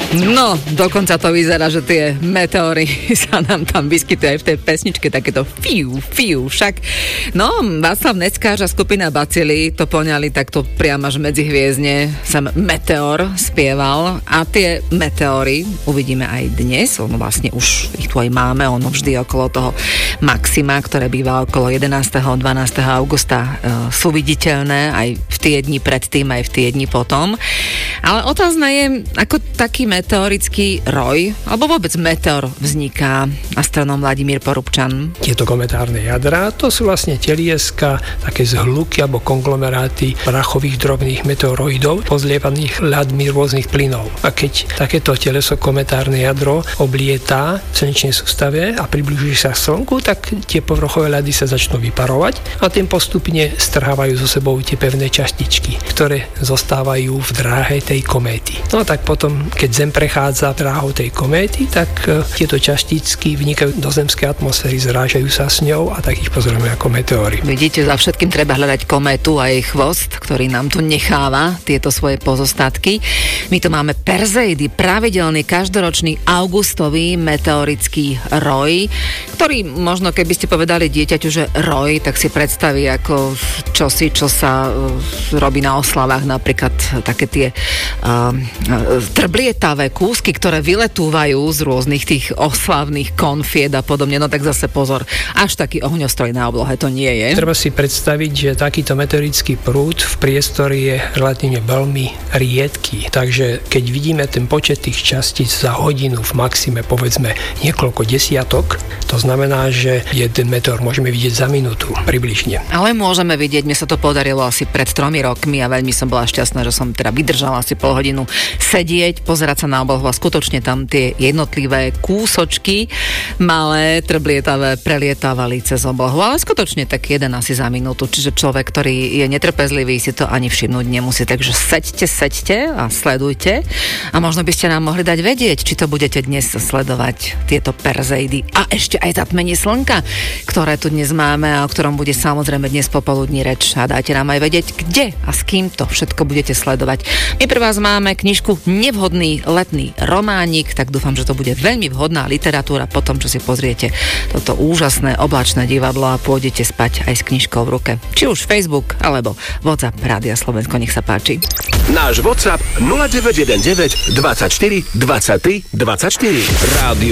No, dokonca to vyzerá, že tie meteóry sa nám tam vyskytujú aj v tej pesničke, takéto fiu, však. No, Václav Neckář a skupina Bacili to poňali takto priamo až medzihviezdne. Sam Meteor spieval a tie meteóry uvidíme aj dnes. Ono vlastne už ich tu aj máme, ono vždy okolo toho maxima, ktoré býva okolo 11. a 12. augusta sú viditeľné aj v tie dni predtým, aj v tie dni potom. Ale otázna je, ako taký meteorický roj, alebo vôbec meteor vzniká, astronóm Vladimír Porubčan. Tieto kometárne jadrá, to sú vlastne telieska, také zhluky alebo konglomeráty prachových drobných meteoroidov, pozlievaných ľadmi rôznych plynov. A keď takéto teleso kometárne jadro oblietá v slnečnej sústave a približuje sa k Slnku, tak tie povrchové ľady sa začnú vyparovať a tým postupne strhávajú so sebou tie pevné častičky, ktoré zostávajú v dráhe tej kométy. No tak potom, keď Zem prechádza dráhou tej kométy, tak tieto častičky vnikajú do zemskej atmosféry, zrážajú sa s ňou a tak ich pozorujeme ako meteóry. Vidíte, za všetkým treba hľadať kométu a jej chvost, ktorý nám tu necháva tieto svoje pozostatky. My tu máme Perseidy, pravidelný každoročný augustový meteorický roj, ktorý možno keby ste povedali dieťaťu, že roj, tak si predstaví ako čosi, čo sa robí na oslavách, napríklad také tie trblietavé kúsky, ktoré vyletúvajú z rôznych tých oslavných konfiet a podobne. No tak zase pozor, až taký ohňostroj na oblohe to nie je. Treba si predstaviť, že takýto meteorický prúd v priestore je relatívne veľmi riedky. Takže keď vidíme ten počet tých častíc za hodinu v maxime, povedzme niekoľko desiatok, to znamená, že jeden meteor môžeme vidieť za minútu približne. Ale môžeme vidieť, mne sa to podarilo asi pred 3 rokmi a veľmi som bola šťastná, že som teda vydržala asi pol hodinu sedieť, pozerať sa na oblohu a skutočne tam tie jednotlivé kúsočky malé, trblietavé, prelietávali cez oblohu, ale skutočne tak jeden asi za minútu, čiže človek, ktorý je netrpezlivý, si to ani všimnúť nemusí, takže seďte a sledujte a možno by ste nám mohli dať vedieť, či to budete dnes sledovať, tieto Perseidy a ešte aj zatmenie slnka, ktoré tu dnes máme a o ktorom bude samozrejme dnes popoludní reč a dajte nám aj vedieť, kde a s kým to všetko budete sledovať. My pre vás máme knižku Nevhodný letný románik, tak dúfam, že to bude veľmi vhodná literatúra po tom, čo si pozriete toto úžasné oblačné divadlo a pôjdete spať aj s knižkou v ruke. Či už Facebook, alebo WhatsApp Rádia Slovensko, nech sa páči. Náš WhatsApp 0919 24 23 24. Rádio